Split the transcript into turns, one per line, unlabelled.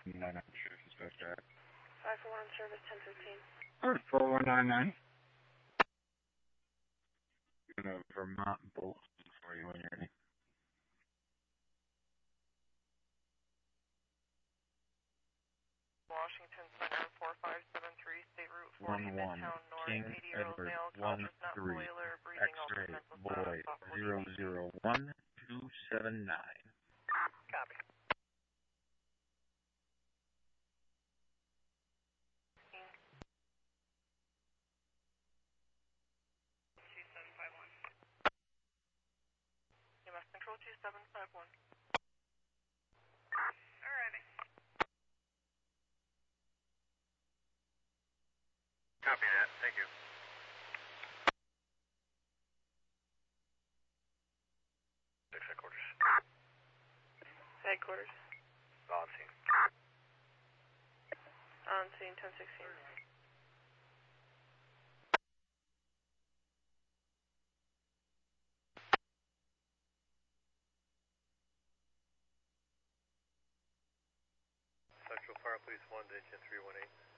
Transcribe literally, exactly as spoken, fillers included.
nine nine Sheriff Inspector.
five four one service ten fifteen.
Alright, four one nine nine. Gonna Vermont Bolt for you when you're ready.
Washington Center four five seven three, State Route forty,
one one,
Midtown North,
King
eighty-year-old
Edward,
male,
one
conscious, not
three,
fully alert, breathing,
X-ray,
ultra mental
boy,
status,
zero zero one two seven nine.
Copy. two seven five one. E M S Control two seven five one. Arriving.
Copy that. Thank you. Six headquarters.
Headquarters.
On scene.
On scene ten sixteen.
Central Fire Police one, Engine three one eight.